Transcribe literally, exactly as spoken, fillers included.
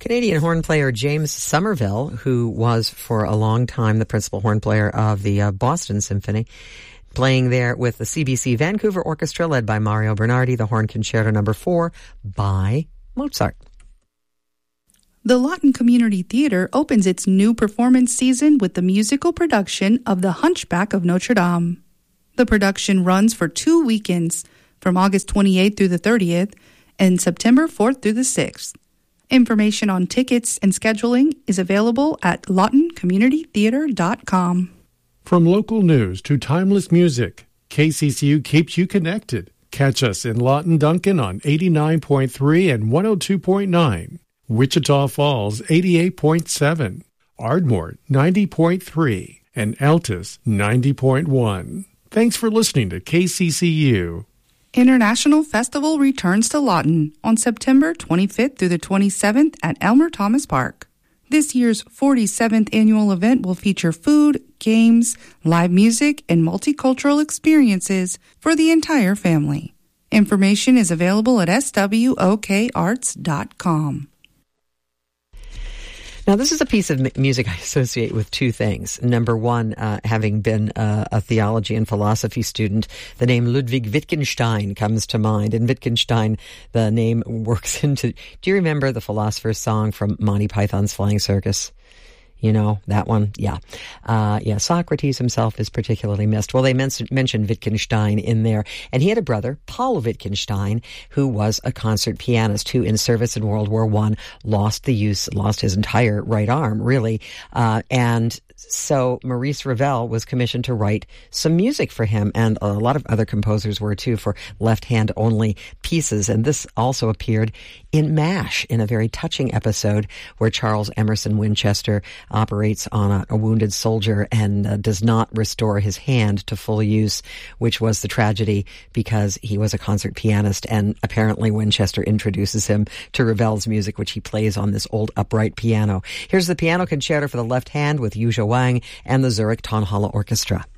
Canadian horn player James Somerville, who was for a long time the principal horn player of the uh, Boston Symphony, playing there with the C B C Vancouver Orchestra led by Mario Bernardi, the Horn Concerto number four by Mozart. The Lawton Community Theater opens its new performance season with the musical production of The Hunchback of Notre Dame. The production runs for two weekends, from August twenty-eighth through the thirtieth, and September fourth through the sixth. Information on tickets and scheduling is available at lawton community theater dot com. From local news to timeless music, K C C U keeps you connected. Catch us in Lawton Duncan on eighty-nine point three and one oh two point nine, Wichita Falls eighty-eight point seven, Ardmore ninety point three, and Altus ninety point one. Thanks for listening to K C C U. International Festival returns to Lawton on September twenty-fifth through the twenty-seventh at Elmer Thomas Park. This year's forty-seventh annual event will feature food, games, live music, and multicultural experiences for the entire family. Information is available at s w o k arts dot com. Now, this is a piece of m- music I associate with two things. Number one, uh, having been uh, a theology and philosophy student, the name Ludwig Wittgenstein comes to mind. And Wittgenstein, the name works into... Do you remember the philosopher's song from Monty Python's Flying Circus? You know, that one? Yeah. Uh, yeah, Socrates himself is particularly missed. Well, they men- mentioned Wittgenstein in there. And he had a brother, Paul Wittgenstein, who was a concert pianist who, in service in World War One, lost the use, lost his entire right arm, really. Uh, and so Maurice Ravel was commissioned to write some music for him, and a lot of other composers were too, for left-hand only pieces. And this also appeared in MASH, in a very touching episode where Charles Emerson Winchester operates on a, a wounded soldier and uh, does not restore his hand to full use, which was the tragedy because he was a concert pianist, and apparently Winchester introduces him to Ravel's music, which he plays on this old upright piano. Here's the piano concerto for the left hand with Yu Zhou Wang and the Zurich Tonhalle Orchestra.